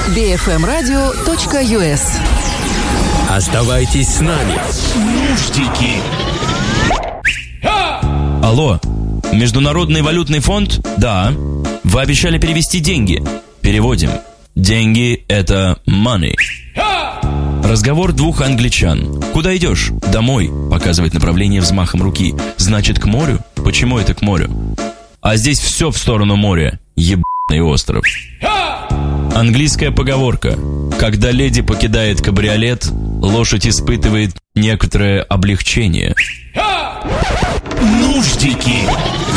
bfmradio.us. Оставайтесь с нами. Нуждики. Алло, Международный валютный фонд? Да. Вы обещали перевести деньги. Переводим. Деньги – это money. Разговор двух англичан. Куда идешь? Домой. Показывает направление взмахом руки. Значит, к морю? Почему это к морю? А здесь все в сторону моря. Ебаный остров. Английская поговорка. Когда леди покидает кабриолет, лошадь испытывает некоторое облегчение. Нуждики.